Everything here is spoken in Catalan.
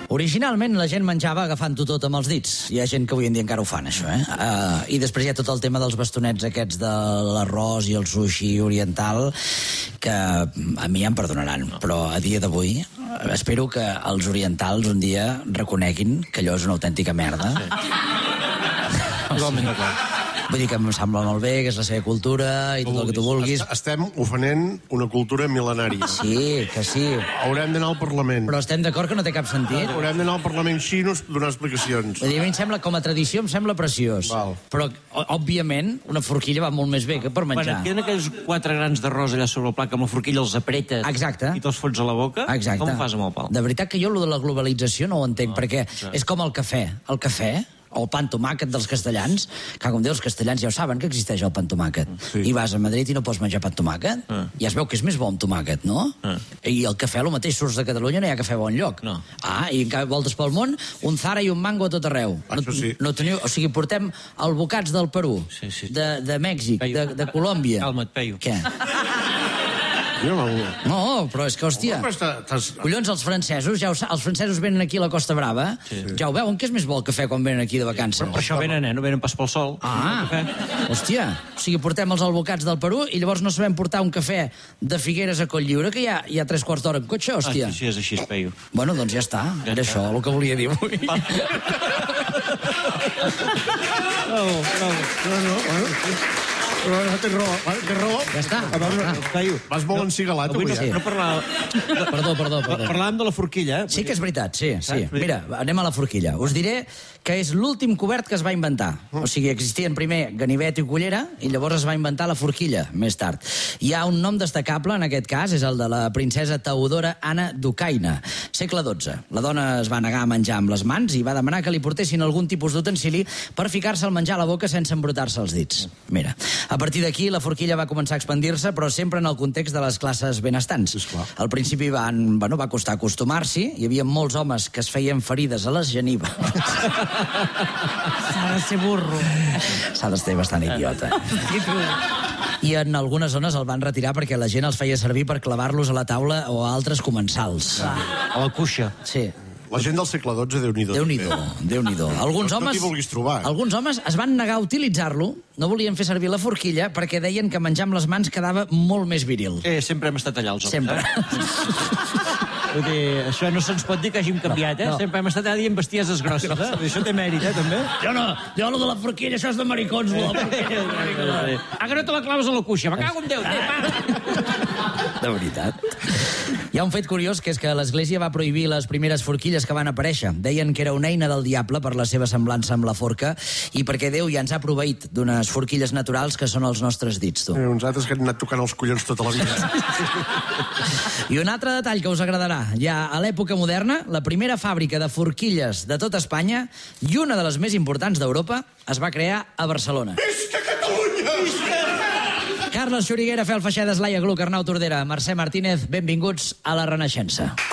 Originalment la gent menjava agafant-ho tot amb els dits. Hi ha gent que avui en dia encara ho fan, això, I després hi ha tot el tema dels bastonets aquests de l'arròs i el sushi oriental, que a mi em perdonaran, però a dia d'avui espero que els orientals un dia reconeguin que allò és una autèntica merda. Totalment d'acord. Vull dir que em sembla molt bé, que és la seva cultura i tot el que tu vulguis. Estem ofenent una cultura mil·lenària. Sí, que sí. Haurem d'anar al Parlament. Però estem d'acord que no té cap sentit. Haurem d'anar al Parlament xino a donar explicacions. Vull dir, a mi em sembla, com a tradició, em sembla preciós. Val. Però, òbviament, una forquilla va molt més bé que per menjar. Quan queden aquells 4 grans d'arròs allà sobre el plat, que amb la forquilla els apretes. Exacte. I te'ls fots a la boca. Exacte. Com ho fas amb el pal? De veritat que jo, lo de la globalització, no ho entenc, perquè és com el cafè. El cafè, o el pa amb tomàquet dels castellans, que com diu, els castellans ja ho saben que existeix el pa amb tomàquet. Sí. I vas a Madrid i no pots menjar pa amb tomàquet. Ja es veu que és més bo amb tomàquet, no? I el cafè, el mateix, surts de Catalunya, no hi ha cafè bo enlloc. No. I voltes pel món, un Zara i un Mango a tot arreu. Això sí. No teniu, o sigui, portem albocats del Perú, Sí. de Mèxic, Peyu. de Colòmbia. Calma't, Peyu. Què? No, Però és que, hòstia... però t'has... Collons, els francesos, els francesos venen aquí a la Costa Brava, ja ho veuen, que és més bo el cafè quan venen aquí de vacances. Per això venen, no venen pas pel sol. Hòstia, o sigui, portem els albocats del Perú i llavors no sabem portar un cafè de Figueres a Cotlliure, que hi ha 3 quarts d'hora en cotxe, hòstia. Sí, és així, Peyu. Bueno, doncs ja està, era això el que volia dir avui. No, té raó. Ja està. Peyu. Vas molt encigalat avui, sí. No parlàvem... Perdó. Parlàvem de la forquilla, Sí que és veritat, sí. Mira, anem a la forquilla. Us diré que és l'últim cobert que es va inventar. O sigui, existien primer ganivet i cullera i llavors es va inventar la forquilla, més tard. Hi ha un nom destacable, en aquest cas, és el de la princesa Teodora Anna d'Ucaina, segle XII. La dona es va negar a menjar amb les mans i va demanar que li portessin algun tipus d'utensili per ficar-se el menjar a la boca sense embrutar-se els dits. Mira, a partir d'aquí la forquilla va començar a expandir-se, però sempre en el context de les classes benestants. Al principi va costar acostumar-s'hi, hi havia molts homes que es feien ferides a les genives. S'ha de ser burro. S'ha de ser bastant idiota. I en algunes zones el van retirar perquè la gent els feia servir per clavar-los a la taula o a altres comensals. A la cuixa. Sí. La gent del segle XII, Déu-n'hi-do. Déu-n'hi-do. Alguns No t'hi vulguis trobar. Alguns homes es van negar a utilitzar-lo, no volien fer servir la forquilla perquè deien que menjar amb les mans quedava molt més viril. Sempre hem estat allà, els homes. Sempre. Vull dir, això no se'ns pot dir que hàgim canviat, No. Sempre hem estat allà dient bestieses grosses, Això té mèrit, també. Jo lo de la forquilla, això és de maricons. Que no te la claves a la cuixa, me cago en Déu. De veritat. Hi ha un fet curiós, que és que l'Església va prohibir les primeres forquilles que van aparèixer. Deien que era una eina del diable per la seva semblança amb la forca i perquè Déu ja ens ha proveït d'unes forquilles naturals que són els nostres dits, tu. Uns altres que han anat tocant els collons tota la vida. I un altre detall que us agradarà. Ja a l'època moderna, la primera fàbrica de forquilles de tot Espanya i una de les més importants d'Europa es va crear a Barcelona. Visca Catalunya! Carles Xuriguera, Fel Feixedes, Laia Gluck, Arnau Tordera, Mercè Martínez, benvinguts a la Renaixença.